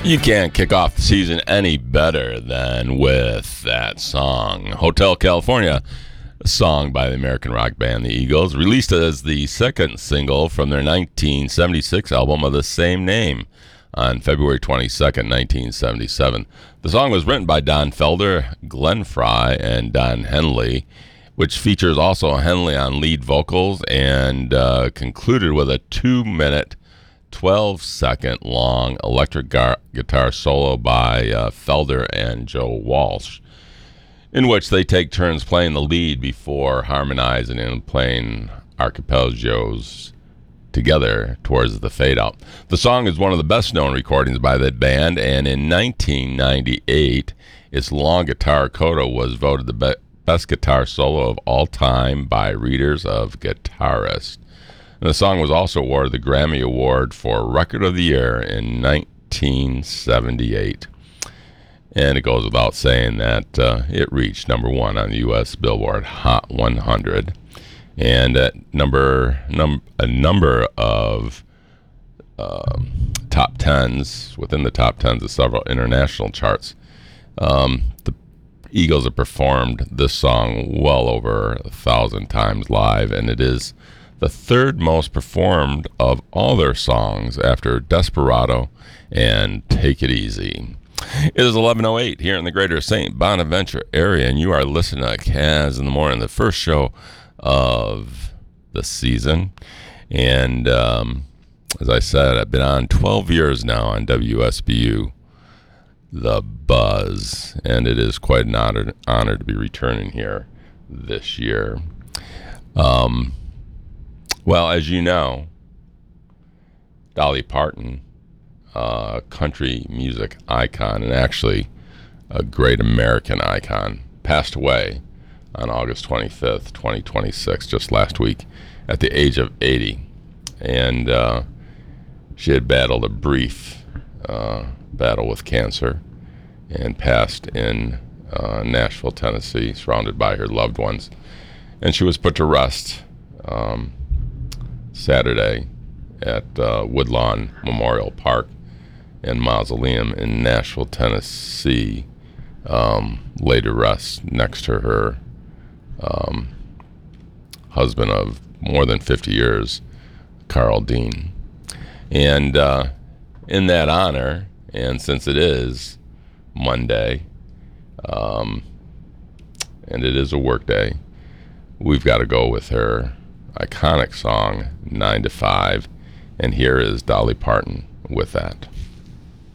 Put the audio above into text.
You can't kick off the season any better than with that song, Hotel California, a song by the American rock band The Eagles, released as the second single from their 1976 album of the same name on February 22nd, 1977. The song was written by Don Felder, Glenn Frey, and Don Henley, which features also Henley on lead vocals, and concluded with a 2-minute 12-second long electric guitar solo by Felder and Joe Walsh, in which they take turns playing the lead before harmonizing and playing arpeggios together towards the fade out. The song is one of the best known recordings by the band, and in 1998 its long guitar coda was voted the best guitar solo of all time by readers of Guitarist. And the song was also awarded the Grammy Award for Record of the Year in 1978. And it goes without saying that it reached number one on the U.S. Billboard Hot 100. And at a number of top tens, within the top tens of several international charts. The Eagles have performed this song well over 1,000 times live, and it is the third most performed of all their songs after Desperado and Take It Easy. It is 11:08 here in the greater St. Bonaventure area, and you are listening to Kaz in the Morning, the first show of the season. And as I said, I've been on 12 years now on WSBU, The Buzz, and it is quite an honor to be returning here this year. Well, as you know, Dolly Parton, a country music icon and actually a great American icon, passed away on August 25th, 2026, just last week, at the age of 80. And she had battled a brief battle with cancer and passed in Nashville, Tennessee, surrounded by her loved ones. And she was put to rest Saturday at Woodlawn Memorial Park and Mausoleum in Nashville, Tennessee. Laid to rest next to her husband of more than 50 years, Carl Dean. And in that honor, and since it is Monday, and it is a work day, we've got to go with her iconic song, 9 to 5, and here is Dolly Parton with that.